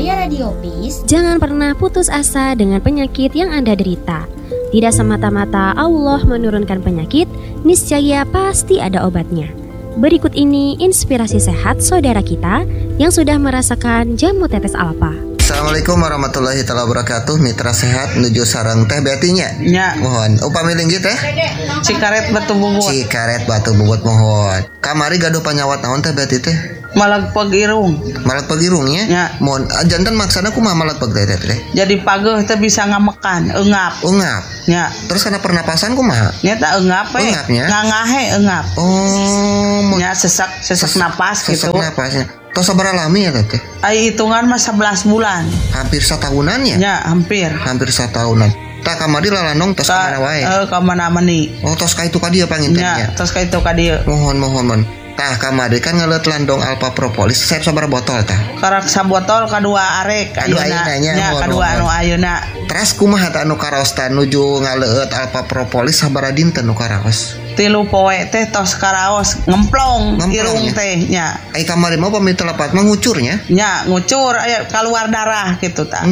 Baraya Radio Peace. Jangan pernah putus asa dengan penyakit yang Anda derita. Tidak semata-mata Allah menurunkan penyakit, niscaya pasti ada obatnya. Berikut ini inspirasi sehat saudara kita yang sudah merasakan jamu tetes alfa. Assalamualaikum warahmatullahi wabarakatuh. Mitra sehat menuju sarang teh betinya. Ya. Mohon upami linggih teh. Cikaret batu bubut. Cikaret batu bubut mohon. Kamari gaduh panyawat naon teh beti teh? Malagpeg irung. Malagpeg irungnya? Ya. Mohon jantan maksana kumaha malagpeg teh? Jadi pageuh teh bisa ngamekan, eungap. Eungap. Ya. Terus kana pernapasan kumaha? Nya teh eungap we. Eungapnya? Ngangahe eungap. Oh. Nya sesak napas gitu. Sesak napasnya. Tos sabaraha lami ya teh? Ai hitungan mah 11 bulan. Hampir satahunan ya? Ya, hampir satahunan. Tak kamari lalanong tos ka mana wae? Ka mana-mani. Oh, tos ka itu ka dieu pangintennya. Ya, tos ka itu ka dieu. Mohon. Tah kamari kan ngeuleut landong alpha propolis. Saep sabaraha botol tah? Karak sabotol kadua arek ayeuna. Ya, kadua anu ayeuna. Teras kumaha tah anu karaos tah nuju ngaleut alpha propolis sabaraha dinten nu karaos? 3 poe teh tos karaos ngemplong irung teh nya. Ai kamari mah pami telepat mah ngucurnya? Nya ngucur aya keluar darah gitu tah.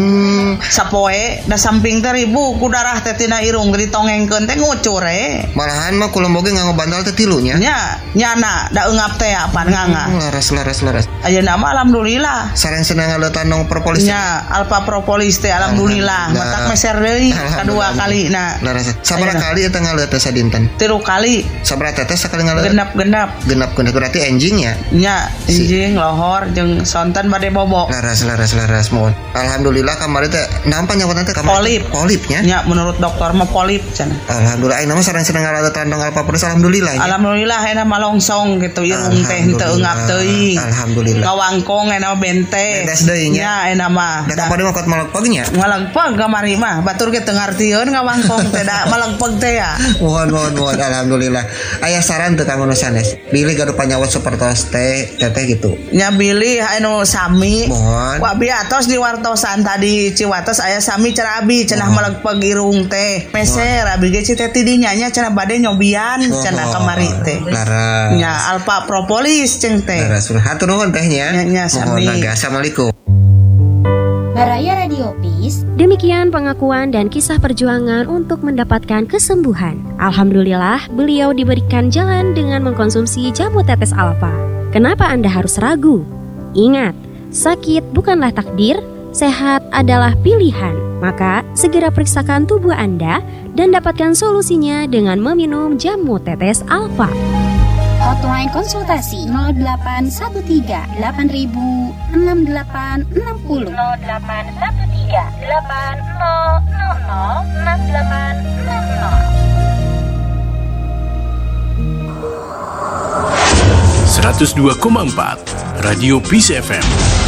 Sapoe da samping teh ribu ku darah teh tina irung ditongengkeun teh ngucur Malahan mah kula boge nganggo bantal teh 3 nya. Nya nyana da eungap teh apaan nganga. Laras. Ayeuna mah alhamdulillah. Sareng senang ngaleut landong propolis. Nya alpha propolis teh alhamdulillah. Matak meser deui kadua kalina. Laras. Sabaraha kali eta ngaleut teh sadinten? 3 kali. Sabaraha tetes sakali ngaleut? Genep berarti enjing ya? Nya enjing lohor jeung sonten bade bobo. Laras mohon. Alhamdulillah kamari teh naon panyawatan teh kamari? Polipnya? Nya menurut dokter mah polip cenah. Alhamdulillah ayeuna mah sareng senang ngaleut landong alpha propolis alhamdulillah. Alhamdulillah ayeuna mah longsong gitu irung teh henteu eungap teuing. Alhamdulillah. Kawangkong ayeuna bente. Bedes deui nya. Nya ayeuna mah. Da kapade mah kot malagpeg nya? Malagpeg kamari mah batur ge teu ngartieun kawangkong teh da malagpeg teh ya. Mohon alhamdulillah. Aya saran teu kanggo nu sanes? Bilih gaduh panyawat sapertos teh gitu. Nya bilih anu sami. Mohon. Wa biatos di wartosan tadi Ciwates aya sami cenah abi cenah malagpeg irung teh. Meser abi ge teh tidinya nya cenah bade nyobian cenah kamari teh. Laras. Nya alpha propolis ceng teh. Laras. Hatur nuhun teh nya. Nya sami. Assalamualaikum. Baraya Radio Peace. Demikian pengakuan dan kisah perjuangan untuk mendapatkan kesembuhan. Alhamdulillah, beliau diberikan jalan dengan mengkonsumsi jamu tetes alfa. Kenapa Anda harus ragu? Ingat, sakit bukanlah takdir, sehat adalah pilihan. Maka, segera periksakan tubuh Anda dan dapatkan solusinya dengan meminum jamu tetes alfa. Hotline konsultasi 0813 8000 6860 0813 8000 6860. 102,4 Radio Peace FM.